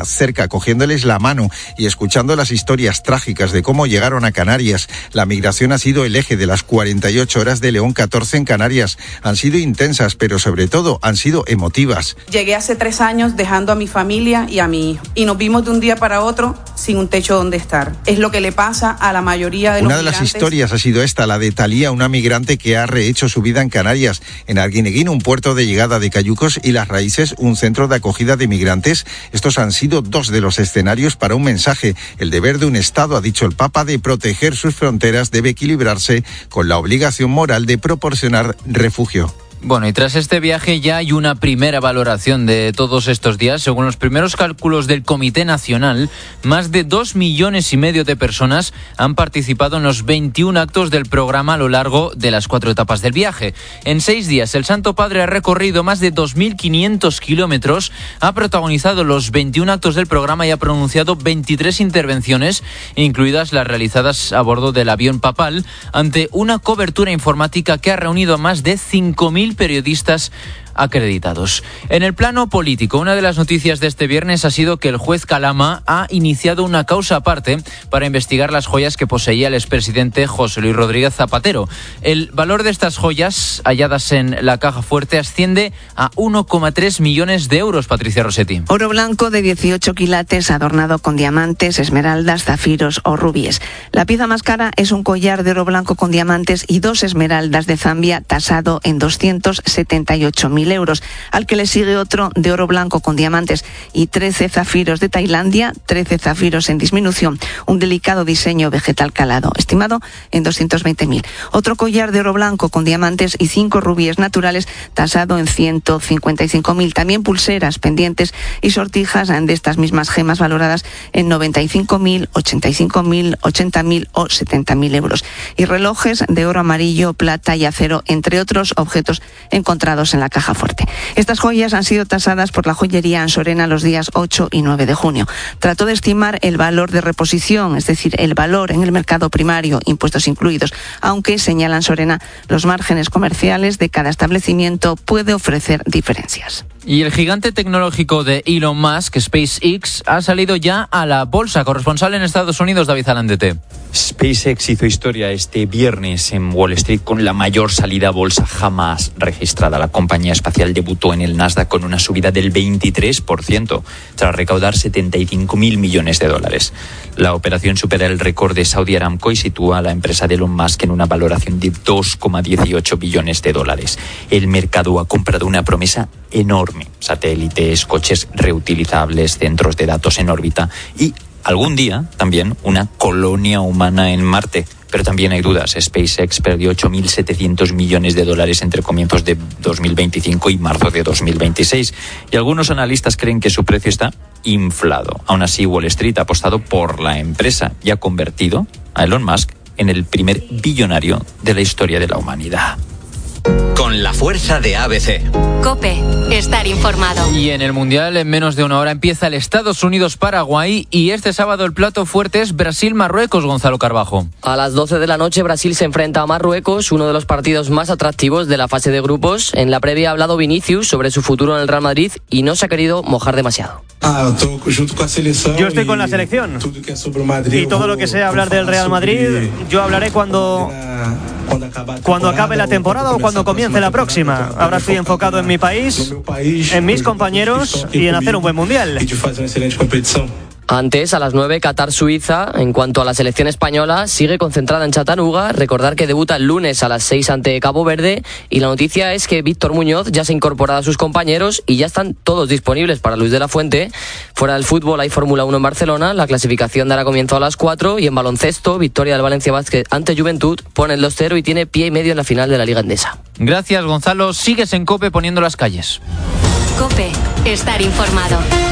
Leona, cerca, cogiéndoles la mano y escuchando las historias trágicas de cómo llegaron a Canarias. La migración ha sido el eje de las 48 horas de León 14 en Canarias. Han sido intensas, pero sobre todo han sido emotivas. Llegué hace 3 años dejando a mi familia y a mi hijo, y nos vimos de un día para otro sin un techo donde estar. Es lo que le pasa a la mayoría de los migrantes. Una de las historias ha sido esta, la de Talía, una migrante que ha rehecho su vida en Canarias. En Arguineguín, un puerto de llegada de cayucos, y Las Raíces, un centro de acogida de migrantes. Estos han sido 2 de los escenarios para un mensaje. El deber de un Estado, ha dicho el Papa, de proteger sus fronteras debe equilibrarse con la obligación moral de proporcionar refugio. Bueno, y tras este viaje ya hay una primera valoración de todos estos días. Según los primeros cálculos del Comité Nacional, más de 2,5 millones de personas han participado en los 21 actos del programa a lo largo de las 4 etapas del viaje. En 6 días, el Santo Padre ha recorrido más de 2.500 kilómetros, ha protagonizado los 21 actos del programa y ha pronunciado 23 intervenciones, incluidas las realizadas a bordo del avión papal, ante una cobertura informática que ha reunido a más de 5.000 periodistas acreditados. En el plano político, una de las noticias de este viernes ha sido que el juez Calama ha iniciado una causa aparte para investigar las joyas que poseía el expresidente José Luis Rodríguez Zapatero. El valor de estas joyas halladas en la caja fuerte asciende a 1,3 millones de euros, Patricia Rossetti. Oro blanco de 18 quilates adornado con diamantes, esmeraldas, zafiros o rubíes. La pieza más cara es un collar de oro blanco con diamantes y 2 esmeraldas de Zambia tasado en 278.000 euros, al que le sigue otro de oro blanco con diamantes y 13 zafiros de Tailandia, 13 zafiros en disminución, un delicado diseño vegetal calado, estimado en 220.000. Otro collar de oro blanco con diamantes y 5 rubíes naturales tasado en 155.000. También pulseras, pendientes y sortijas de estas mismas gemas valoradas en 95.000, 85.000, 80.000 o 70.000 euros. Y relojes de oro amarillo, plata y acero, entre otros objetos encontrados en la caja fuerte. Estas joyas han sido tasadas por la joyería Ansorena los días 8 y 9 de junio. Trató de estimar el valor de reposición, es decir, el valor en el mercado primario, impuestos incluidos, aunque, señala Ansorena, los márgenes comerciales de cada establecimiento puede ofrecer diferencias. Y el gigante tecnológico de Elon Musk, SpaceX, ha salido ya a la bolsa. Corresponsal en Estados Unidos, David Alandete. SpaceX hizo historia este viernes en Wall Street con la mayor salida a bolsa jamás registrada. La compañía espacial debutó en el Nasdaq con una subida del 23%, tras recaudar 75.000 millones de dólares. La operación supera el récord de Saudi Aramco y sitúa a la empresa de Elon Musk en una valoración de 2,18 billones de dólares. El mercado ha comprado una promesa enorme: satélites, coches reutilizables, centros de datos en órbita y algún día también una colonia humana en Marte. Pero también hay dudas. SpaceX perdió 8.700 millones de dólares entre comienzos de 2025 y marzo de 2026. Y algunos analistas creen que su precio está inflado. Aún así, Wall Street ha apostado por la empresa y ha convertido a Elon Musk en el primer billonario de la historia de la humanidad. Con la fuerza de ABC. COPE. Estar informado. Y en el Mundial, en menos de una hora, empieza el Estados Unidos-Paraguay y este sábado el plato fuerte es Brasil-Marruecos, Gonzalo Carbajo. A las 12 de la noche Brasil se enfrenta a Marruecos, uno de los partidos más atractivos de la fase de grupos. En la previa ha hablado Vinicius sobre su futuro en el Real Madrid y no se ha querido mojar demasiado. Yo estoy con la selección y todo lo que sea hablar del Real Madrid, yo hablaré cuando acabe la temporada o cuando comience la próxima. Ahora estoy enfocado en mi país, en mis compañeros y en hacer un buen mundial. Antes, a las 9, Qatar-Suiza. En cuanto a la selección española, sigue concentrada en Chattanooga. Recordar que debuta el lunes a las 6 ante Cabo Verde. Y la noticia es que Víctor Muñoz ya se ha incorporado a sus compañeros y ya están todos disponibles para Luis de la Fuente. Fuera del fútbol hay Fórmula 1 en Barcelona. La clasificación dará comienzo a las 4. Y en baloncesto, victoria del Valencia Basket ante Juventud. Pone el 2-0 y tiene pie y medio en la final de la Liga Endesa. Gracias, Gonzalo. Sigues en COPE poniendo las calles. COPE. Estar informado.